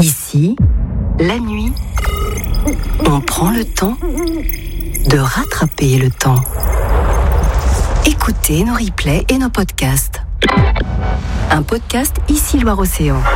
Ici, la nuit, on prend le temps de rattraper le temps. Écoutez nos replays et nos podcasts. Un podcast Ici Loire Océan.